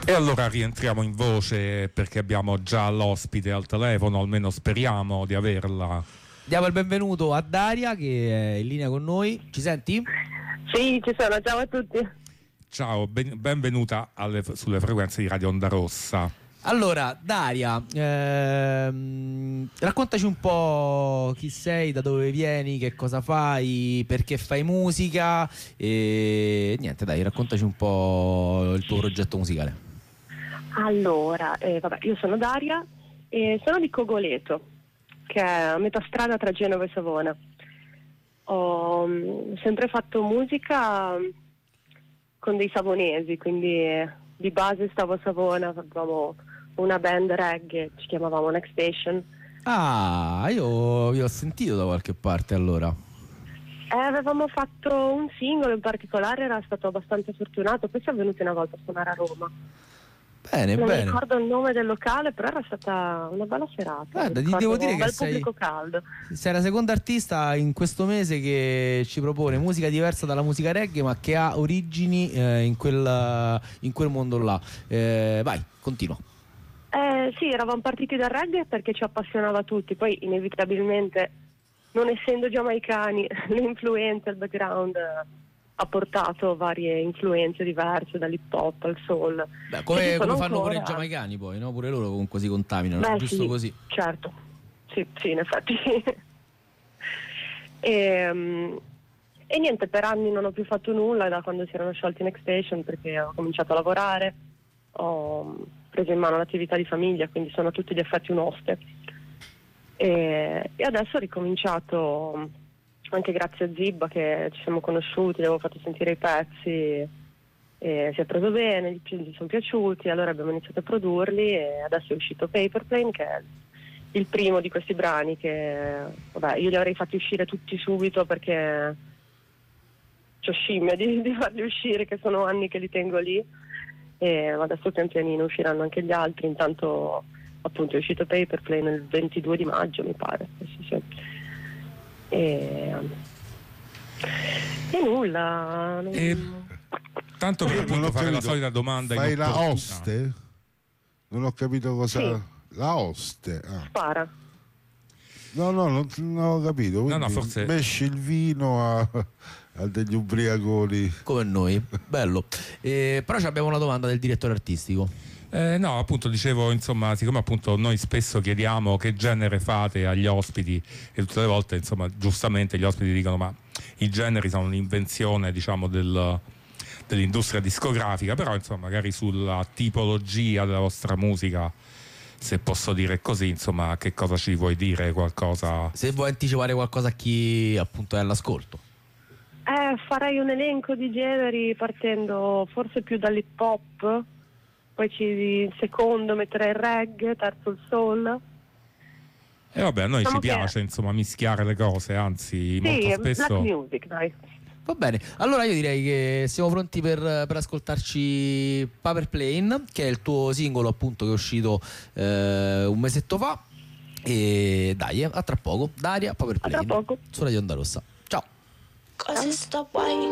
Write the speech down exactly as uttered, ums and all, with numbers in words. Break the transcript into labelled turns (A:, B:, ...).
A: E allora rientriamo in voce perché abbiamo già l'ospite al telefono, almeno speriamo di averla.
B: Diamo il benvenuto a Daria che è in linea con noi. Ci senti?
C: Sì, ci sono, ciao a tutti.
A: Ciao, ben, benvenuta alle, sulle frequenze di Radio Onda Rossa.
B: Allora, Daria, ehm, raccontaci un po' chi sei, da dove vieni, che cosa fai, perché fai musica e niente, dai, raccontaci un po' il tuo progetto musicale.
C: Allora, eh, vabbè, io sono Daria e sono di Cogoleto, che è a metà strada tra Genova e Savona. Ho um, sempre fatto musica con dei savonesi, quindi eh, di base stavo a Savona, avevamo una band reggae, ci chiamavamo Next Station.
B: Ah, io vi ho sentito da qualche parte allora.
C: Eh, avevamo fatto un singolo in particolare, era stato abbastanza fortunato, poi siamo venuti una volta a suonare a Roma.
B: Bene,
C: non
B: bene.
C: mi ricordo il nome del locale, però era stata una bella serata.
B: Guarda, ti
C: ricordo,
B: devo dire
C: un
B: che
C: bel
B: sei,
C: pubblico caldo.
B: sei la seconda artista in questo mese che ci propone musica diversa dalla musica reggae, ma che ha origini eh, in, quel, in quel mondo là. Eh, vai, continua.
C: Eh, sì, eravamo partiti dal reggae perché ci appassionava tutti, poi inevitabilmente, non essendo giamaicani, le influenze, il background eh, ha portato varie influenze diverse, dall'hip hop al soul.
B: Beh, come, come fanno
C: ancora...
B: pure i giamaicani poi, no? Pure loro comunque si contaminano,
C: Beh,
B: giusto
C: sì,
B: così.
C: Certo, sì, sì, in effetti. e, um, e niente, per anni non ho più fatto nulla da quando si erano sciolti Next Station, perché ho cominciato a lavorare, ho preso in mano l'attività di famiglia, quindi sono a tutti gli effetti un oste. E, e adesso ho ricominciato, anche grazie a Zibba che ci siamo conosciuti, gli avevo fatto sentire i pezzi e si è preso bene, gli, gli sono piaciuti, allora abbiamo iniziato a produrli e adesso è uscito Paper Plane, che è il primo di questi brani che vabbè, io li avrei fatti uscire tutti subito perché c'ho scimmia di, di farli uscire, che sono anni che li tengo lì, e adesso pian pianino usciranno anche gli altri. Intanto appunto è uscito Paper Plane il ventidue di maggio mi pare, sì, sì. E, e nulla non...
A: e, tanto per appunto fare la solita domanda
D: fai la
A: inopportuna.
D: oste? Non ho capito cosa.
C: Sì.
D: La oste ah.
C: Spara.
D: No, no, non, non ho capito.
A: No, no, forse
D: mesci il vino a, a degli ubriaconi
B: Come noi, bello. Eh, però abbiamo una domanda del direttore artistico.
A: Eh, no, appunto dicevo, insomma, siccome appunto noi spesso chiediamo che genere fate agli ospiti e tutte le volte, insomma, giustamente gli ospiti dicono ma i generi sono un'invenzione, diciamo, del, dell'industria discografica, però insomma, magari sulla tipologia della vostra musica, se posso dire così, insomma, che cosa ci vuoi dire, qualcosa?
B: Se vuoi anticipare qualcosa a chi appunto è all'ascolto.
C: Eh, farei un elenco di generi partendo forse più dall'hip hop, poi ci, il secondo metterei il reggae, terzo il soul.
A: E vabbè, a noi
C: diciamo
A: ci piace
C: che...
A: insomma mischiare le cose, anzi
C: sì,
A: molto spesso
C: black music, dai.
B: Va bene, allora io direi che siamo pronti per, per ascoltarci Paper Plane, che è il tuo singolo appunto che è uscito eh, un mesetto fa. E dai, eh, a tra poco. Daria, Paper Plane,
C: A tra poco.
B: su Radio Onda Rossa. Ciao.
C: Ciao.